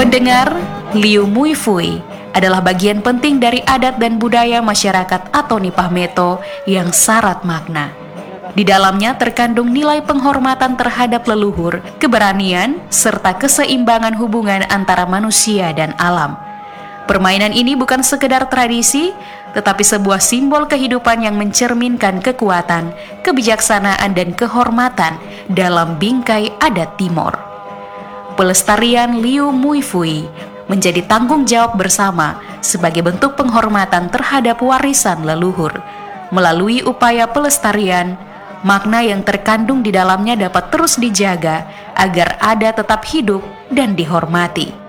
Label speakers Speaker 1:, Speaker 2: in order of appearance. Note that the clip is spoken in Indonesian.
Speaker 1: Pendengar, Liu Mui Fui adalah bagian penting dari adat dan budaya masyarakat atau Nipah Meto yang syarat makna. Di dalamnya terkandung nilai penghormatan terhadap leluhur, keberanian, serta keseimbangan hubungan antara manusia dan alam. Permainan ini bukan sekedar tradisi, tetapi sebuah simbol kehidupan yang mencerminkan kekuatan, kebijaksanaan, dan kehormatan dalam bingkai adat Timor. Pelestarian Liu Mui Fui menjadi tanggung jawab bersama sebagai bentuk penghormatan terhadap warisan leluhur. Melalui upaya pelestarian, makna yang terkandung di dalamnya dapat terus dijaga agar ada tetap hidup dan dihormati.